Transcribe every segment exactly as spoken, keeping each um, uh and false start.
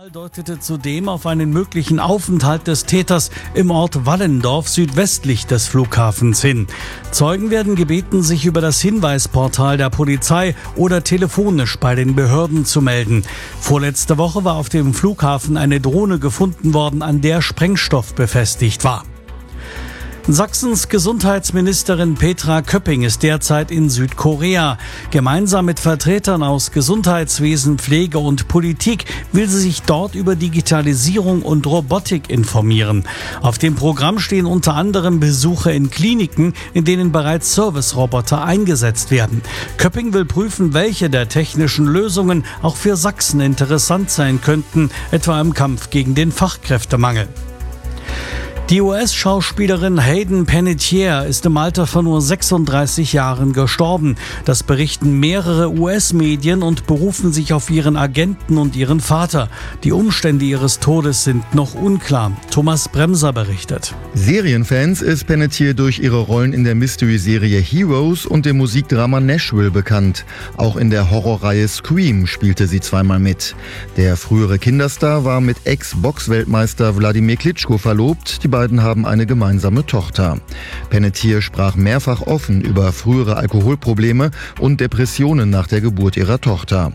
Deutete zudem auf einen möglichen Aufenthalt des Täters im Ort Wallendorf südwestlich des Flughafens hin. Zeugen werden gebeten, sich über das Hinweisportal der Polizei oder telefonisch bei den Behörden zu melden. Vorletzte Woche war auf dem Flughafen eine Drohne gefunden worden, an der Sprengstoff befestigt war. Sachsens Gesundheitsministerin Petra Köpping ist derzeit in Südkorea. Gemeinsam mit Vertretern aus Gesundheitswesen, Pflege und Politik will sie sich dort über Digitalisierung und Robotik informieren. Auf dem Programm stehen unter anderem Besuche in Kliniken, in denen bereits Service-Roboter eingesetzt werden. Köpping will prüfen, welche der technischen Lösungen auch für Sachsen interessant sein könnten, etwa im Kampf gegen den Fachkräftemangel. Die U S-Schauspielerin Hayden Panettiere ist im Alter von nur sechsunddreißig Jahren gestorben. Das berichten mehrere U S-Medien und berufen sich auf ihren Agenten und ihren Vater. Die Umstände ihres Todes sind noch unklar. Thomas Bremser berichtet. Serienfans ist Panettiere durch ihre Rollen in der Mystery-Serie Heroes und dem Musikdrama Nashville bekannt. Auch in der Horrorreihe Scream spielte sie zweimal mit. Der frühere Kinderstar war mit Ex-Box-Weltmeister Wladimir Klitschko verlobt. Die beiden haben eine gemeinsame Tochter. Panettiere sprach mehrfach offen über frühere Alkoholprobleme und Depressionen nach der Geburt ihrer Tochter.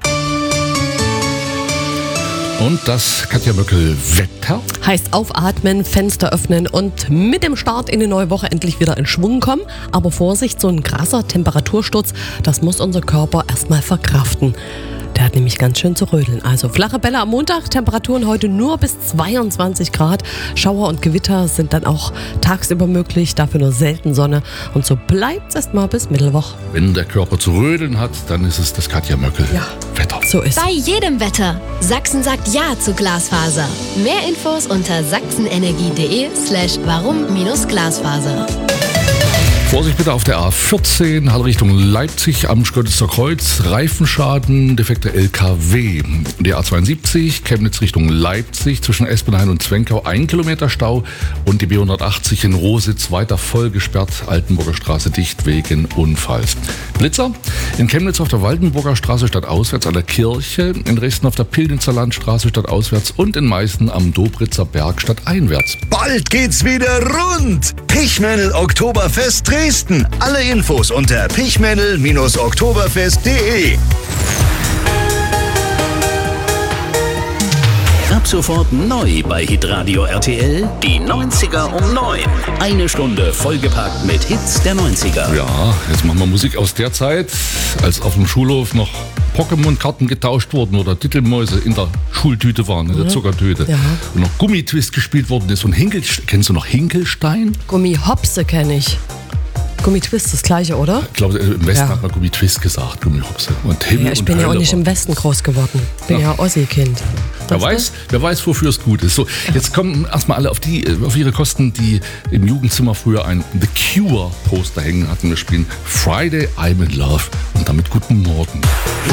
Und das Katja Möckel-Wetter heißt aufatmen, Fenster öffnen und mit dem Start in die neue Woche endlich wieder in Schwung kommen. Aber Vorsicht, so ein krasser Temperatursturz, das muss unser Körper erstmal verkraften. Der hat nämlich ganz schön zu rödeln. Also flache Bälle am Montag, Temperaturen heute nur bis zweiundzwanzig Grad. Schauer und Gewitter sind dann auch tagsüber möglich, dafür nur selten Sonne. Und so bleibt es erstmal bis Mittwoch. Wenn der Körper zu rödeln hat, dann ist es das Katja Möckel-Wetter. So ist Bei jedem Wetter. Sachsen sagt Ja zu Glasfaser. Mehr Infos unter sachsenenergie.de slash warum minus Glasfaser. Vorsicht bitte auf der A vierzehn, Halle Richtung Leipzig am Schkötitzer Kreuz, Reifenschaden, defekter L K W. Die A zweiundsiebzig, Chemnitz Richtung Leipzig, zwischen Espenhain und Zwenkau, ein Kilometer Stau. Und die B hundertachtzig in Rositz weiter voll gesperrt, Altenburger Straße dicht wegen Unfalls. Blitzer, in Chemnitz auf der Waldenburger Straße stadtauswärts an der Kirche, in Dresden auf der Pillnitzer Landstraße stadtauswärts und in Meißen am Dobritzer Berg stadteinwärts. Bald geht's wieder rund! Pichmännel Oktoberfest Dresden. Alle Infos unter pichmännel Oktoberfest punkt de. Ab sofort neu bei Hitradio R T L, die neunziger um neun. Eine Stunde vollgepackt mit Hits der neunziger. Ja, jetzt machen wir Musik aus der Zeit, als auf dem Schulhof noch Pokémon-Karten getauscht wurden oder Titelmäuse in der Schultüte waren, in der Zuckertüte. Ja. Und noch Gummitwist gespielt worden ist. Und Hinkel, kennst du noch Hinkelstein? Gummihopse kenne ich. Gummitwist das gleiche, oder? Ich glaube, im Westen Ja. hat man Gummitwist gesagt, Gummihopse. Und Himmel Ja, ich und bin ja auch Hölle nicht war- im Westen groß geworden. Ich bin Ja. ja Ossi-Kind. Wer weiß, wer weiß, wofür es gut ist. So, jetzt kommen erstmal alle auf die, auf ihre Kosten, die im Jugendzimmer früher ein The Cure Poster hängen hatten. Wir spielen Friday I'm in Love und damit guten Morgen.